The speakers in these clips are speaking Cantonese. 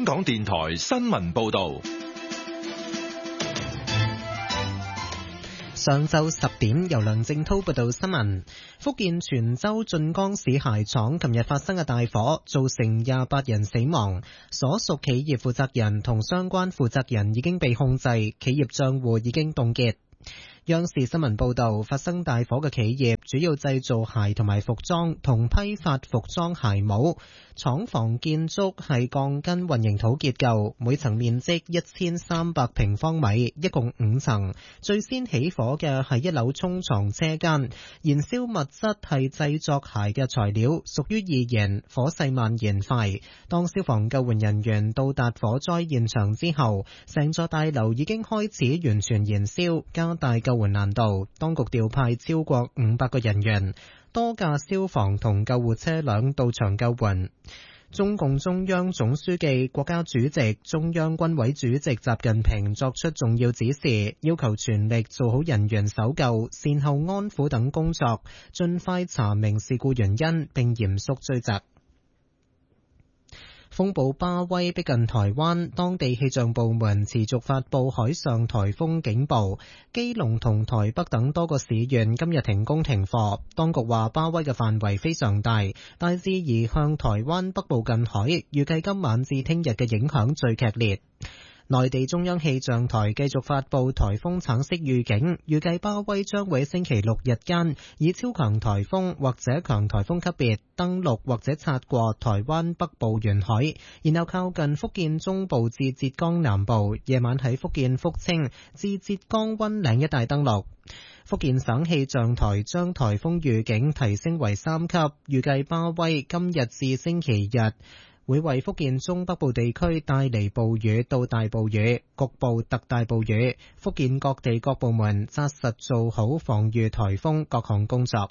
港電台新聞報道。 上晝10點，由梁正濤報道新聞。福建泉州晉江市鞋廠琴日發生嘅大火，造成28人死亡。所屬企業負責人同相關負責人已經被控制，企業賬戶已經凍結。央視新聞報道，發生大火嘅企業主要製造鞋同埋服裝，同批發服裝鞋帽。廠房建築係鋼筋混凝土結構，每層面積1300平方米，一共5層。最先起火嘅係一樓沖床車間，燃燒物質係製作鞋嘅材料，屬於易燃，火勢蔓延快。當消防救援人員到達火災現場之後，成座大樓已經開始完全燃燒，加大救援難度。當局調派超過500個人員，多架消防同救護車輛到場救援。中共中央總書記、國家主席、中央軍委主席習近平作出重要指示，要求全力做好人員搜救、善後安撫等工作，盡快查明事故原因，並嚴肅追責。風暴巴威逼近台灣，當地氣象部門持續發佈海上颱風警報。基隆同台北等多個市縣今日停工停課。當局話巴威嘅範圍非常大，大致移向台灣北部近海，預計今晚至聽日嘅影響最劇烈。內地中央氣象台繼續發佈颱風橙色預警，預計巴威將會星期六日間以超強颱風或者強颱風級別登陸或者擦過台灣北部沿海，然後靠近福建中部至浙江南部，夜晚喺福建福清至浙江溫嶺一帶登陸。福建省氣象台將颱風預警提升為3級，預計巴威今日至星期日會為福建中北部地區帶嚟暴雨到大暴雨，局部特大暴雨。福建各地各部門紮實做好防禦颱風各項工作。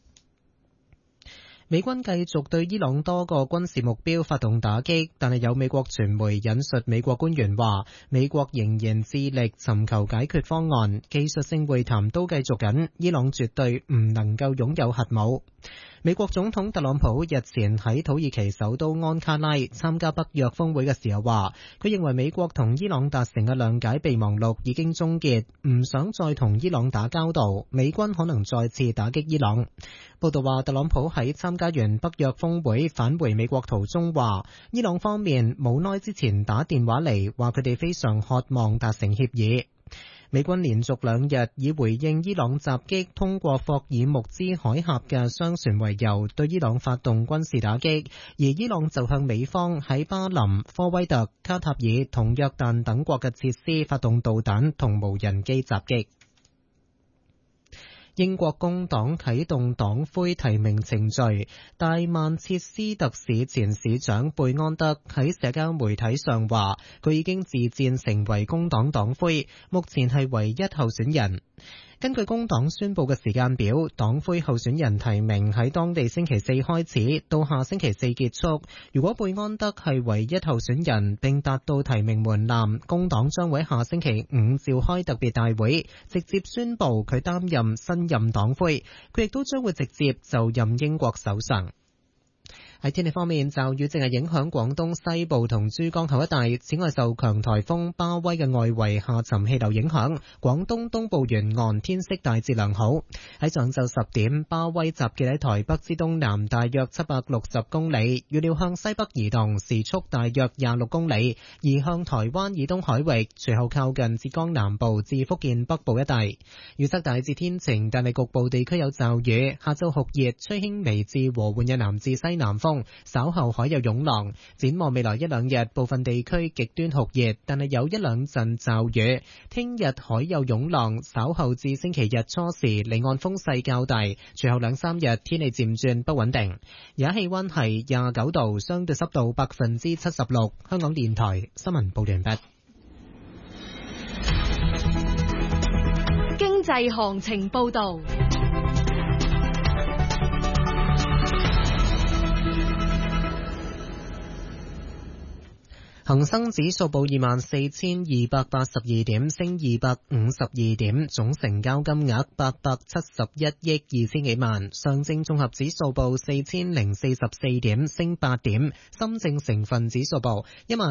美軍繼續對伊朗多個軍事目標發動打擊，但係有美國傳媒引述美國官員話，美國仍然致力尋求解決方案，技術性會談都繼續緊，伊朗絕對唔能夠擁有核武。美國總統特朗普日前喺土耳其首都安卡拉參加北約峰會嘅時候話，佢認為美國同伊朗達成嘅諒解備忘錄已經終結，唔想再同伊朗打交道，美軍可能再次打擊伊朗。報道話，特朗普喺參加完北約峰會返回美國途中話，伊朗方面冇耐之前打電話嚟，話佢哋非常渴望達成協議。美軍連續2日以回應伊朗襲擊通過霍爾木茲海峽嘅商船為由，對伊朗發動軍事打擊，而伊朗就向美方喺巴林、科威特、卡塔爾同約旦等國嘅設施發動導彈同無人機襲擊。英國工黨啟動黨魁提名程序，大曼徹斯特市前市長貝安德喺社交媒體上話，佢已經自薦成為工黨黨魁，目前係唯一候選人。根據工黨宣佈嘅時間表，黨魁候選人提名喺當地星期四開始，到下星期四結束。如果貝安德係唯一候選人並達到提名門檻，工黨將會下星期五召開特別大會，直接宣佈佢擔任新任黨魁。佢亦都將會直接就任英國首相。喺天氣方面，驟雨正係影響廣東西部同珠江口一帶。此外，受強颱風巴威嘅外圍下沉氣流影響，廣東東部沿岸天色大致良好。喺上晝10點，巴威集結喺台北之東南大約760公里，預料向西北移動，時速大約26公里，移向台灣以東海域，隨後靠近浙江南部至福建北部一帶。預測大致天晴，但係局部地區有驟雨。下晝酷熱，吹輕微至和緩嘅南至西南風，稍後海有湧浪。展望未來1-2日，部分地區極端酷熱，但係有1-2陣驟雨。聽日海有湧浪，稍後至星期日初時離岸風勢較大，隨後2-3日天氣漸轉不穩定。而家氣溫係29度，相對濕度76%。香港電台新聞報完畢。 經濟行情報道。 恒生指數報24,282點，升252點，總成交金額871億2千幾萬。上證綜合指數報4,044點，升8點。深證成分指數報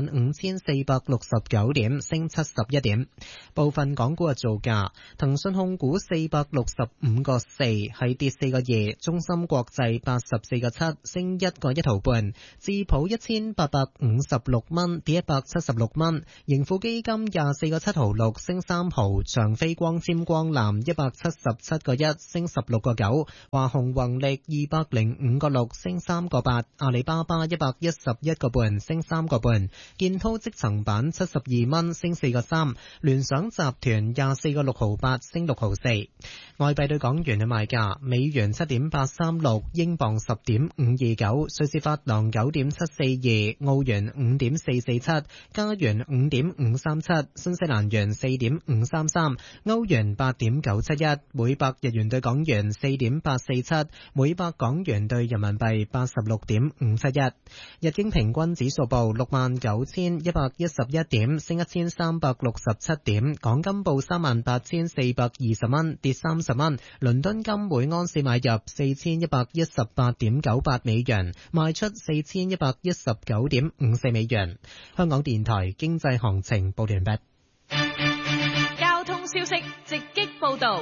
15,469點，升71點。部分港股嘅造價：騰訊控股465個4，係跌4個2；中芯國際84個7，升1個1毫半；智普1856蚊，跌176蚊；盈富基金24個7毫6，升3毫；長飛光纖光纜177個1，升16個9；華虹宏力205個6，升3個8；阿里巴巴111個半，升3個半；建滔積層板72蚊，升4個3；聯想集團24個6毫8，升6毫4。外幣對港元嘅賣價：美元7.836，英鎊10.529，瑞士法郎9.742，澳元5.447，加元5.537，新西蘭元4.533，歐元8.971，每百日元對港元4.847，每百港元對人民幣86.571。日經平均指數報69,111點，升1367點。港金報38,420蚊，跌30蚊。倫敦金每安士買入4118.98美元，賣出4119.54美元。香港電台經濟行情報完畢。 交通消息直擊報道。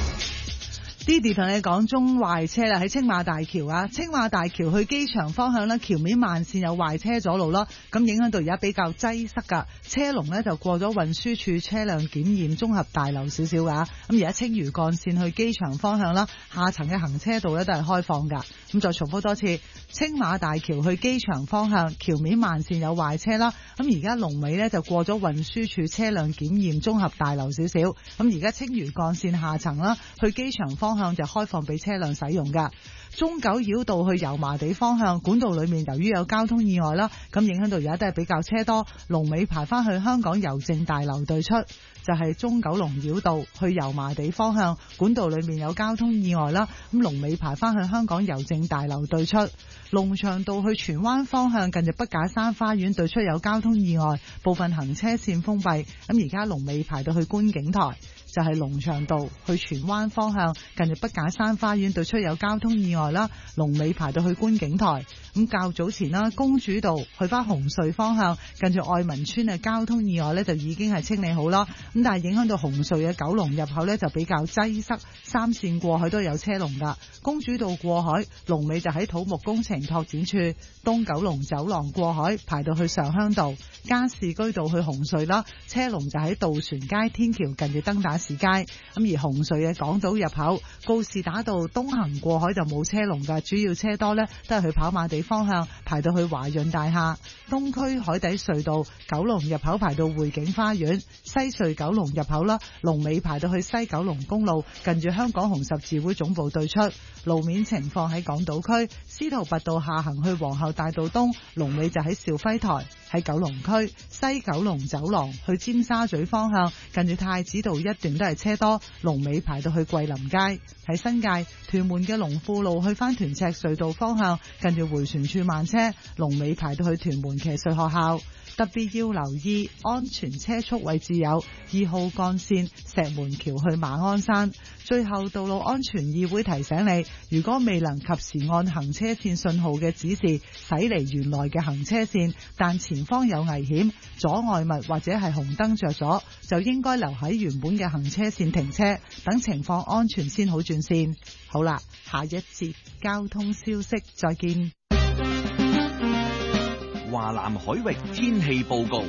Didi 同你講中壞車啦，喺青馬大橋啊，青馬大橋去機場方向呢，橋面慢線有壞車阻路咯，咁影響到而家比較擠塞噶，車龍呢就過咗運輸署車輛檢驗綜合大樓少少噶，咁而家青嶼幹線去機場方向啦，下層嘅行車道呢都係開放噶，咁再重複多次，青馬大橋去機場方向橋面慢線有壞車啦，咁而家龍尾呢就過咗運輸署車輛檢驗綜合大樓少少，咁而家青嶼幹線下層啦，去機場方向就開放俾車輛使用噶。中九繞道去油麻地方向管道裏面由於有交通意外啦，咁影響到而家都係比較車多，龍尾排翻去香港郵政大樓對出，就係中九龍繞道去油麻地方向管道裏面有交通意外啦，咁龍尾排翻去香港郵政大樓對出。龍翔道去荃灣方向近住筆架山花園對出有交通意外，部分行車線封閉，咁而家龍尾排到去觀景台。就係龍翔道去荃灣方向近住筆架山花園對出有交通意外啦，龍尾排到去觀景台。咁較早前啦，公主道去翻紅隧方向近住愛民村嘅交通意外呢就已經係清理好啦，咁但係影響到紅隧嘅九龍入口呢就比較擠塞，三線過海都有車龍噶。公主道過海龍尾就喺土木工程拓展處，東九龍走廊過海排到去上鄉道，加士居道去紅隧啦，車龍就喺渡船街天橋近住登打士街。咁而紅隧嘅港島入口告士打道東行過海就冇車龍噶，主要車多呢都係去跑馬地方向排到去華潤大廈。東區海底隧道九龍入口排到匯景花園，西隧九龍入口啦，龍尾排到去西九龍公路近住香港紅十字會總部對出。路面情況喺港島區司徒拔道下行去皇后大道東，龍尾就喺兆輝台。喺九龍區西九龍走廊去尖沙咀方向近住太子道一段都係車多，龍尾排到去桂林街。喺新界屯門嘅龍富路去翻屯赤隧道方向近住迴旋處慢車，龍尾排到去屯門騎術學校。特別要留意安全車速位置有2號幹線石門橋去馬鞍山。最後，道路安全議會提醒你，如果未能及時按行車線信號嘅指示駛離原來嘅行車線，但前方有危險、阻礙物或者係紅燈着咗，就應該留喺原本嘅行車線停車，等情況安全先好轉線。好啦，下一節交通消息再見。 華南海域天氣報告。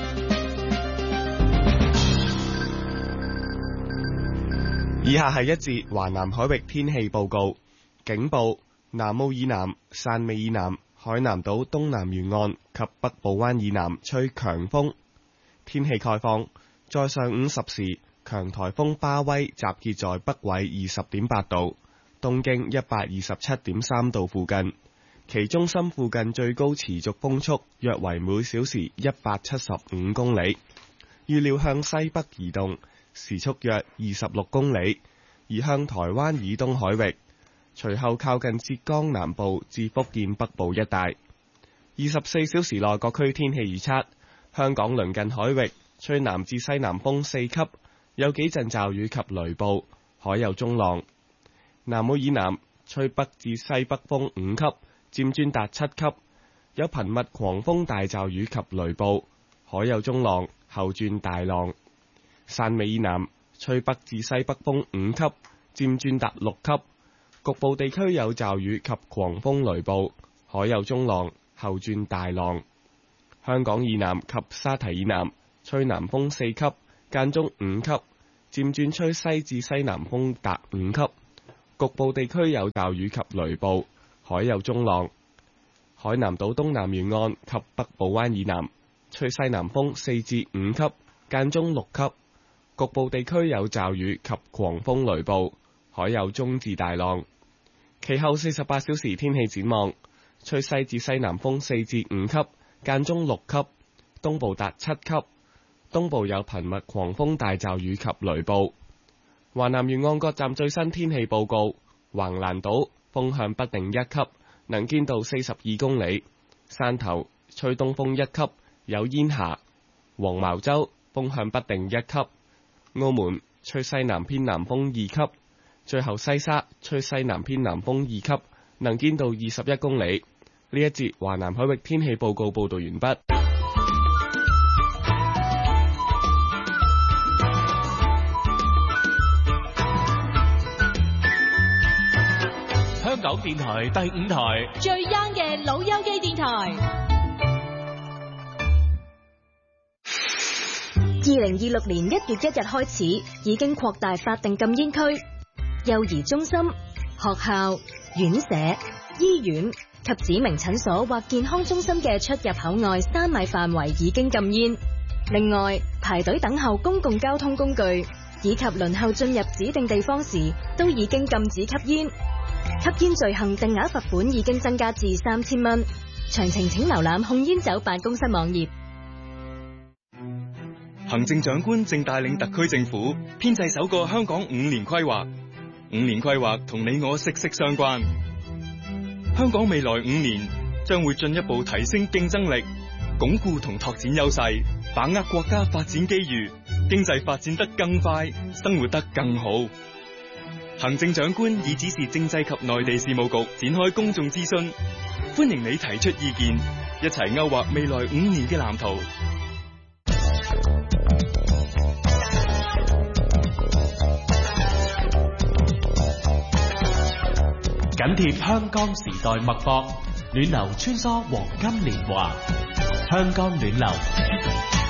以下係一節華南海域天氣報告。警報：南澳以南、汕尾以南、海南島東南沿岸及北部灣以南吹強風。天氣概況：在上午10時，強颱風巴威集結在北緯20.8度、東經127.3度附近。其中心附近最高持續風速約為每小時175公里，預料向西北移動，時速約26公里，移向台灣以東海域，隨後靠近浙江南部至福建北部一帶。24小時內各區天氣預測： 香港鄰近海域吹南至西南風4級，有幾陣驟雨及雷暴，海有中浪。南澳以南吹北至西北風5級，漸轉達7級，有頻密狂風大驟雨及雷暴，海有中浪，後轉大浪。汕尾以南吹北至西北風5級，漸轉達6級，局部地區有驟雨及狂風雷暴，海有中浪，後轉大浪。香港以南及沙堤以南吹南風4級，間中5級，漸轉吹西至西南風達5級，局部地區有驟雨及雷暴，海有中浪。海南島東南沿岸及北部灣以南吹西南風4至5級，間中6級，局部地區有驟雨及狂風雷暴，海有中至大浪。其後48小時天氣展望，吹西至西南風4至5級，間中6級，東部達7級，東部有頻密狂風大驟雨及雷暴。華南沿岸各站最新天氣報告：橫瀾島風向不定1級，能見度42公里；汕頭吹東風1級，有煙霞；黃茅洲風向不定1級；澳門吹西南偏南風2級；最後西沙吹西南偏南風2級，能見度21公里。呢一節華南海域天氣報告報道完畢。 香港電台第5台最 young 嘅老友記電台。 2026年1月1日開始，已經擴大法定禁煙區，幼兒中心、學校、院舍、醫院及指明診所或健康中心嘅出入口外3米範圍已經禁煙。另外，排隊等候公共交通工具以及輪候進入指定地方時，都已經禁止吸煙。吸煙罪行定額罰款已經增加至3000蚊。詳情請瀏覽控煙酒辦公室網頁。 行政長官正帶領特區政府編製首個香港5年規劃。5年規劃同你我息息相關。香港未來5年將會進一步提升競爭力，鞏固同拓展優勢，把握國家發展機遇，經濟發展得更快，生活得更好。行政長官已指示政制及內地事務局展開公眾諮詢，歡迎你提出意見，一齊勾畫未來5年嘅藍圖。 緊貼香港時代脈搏，暖流穿梭黃金年華，香港暖流。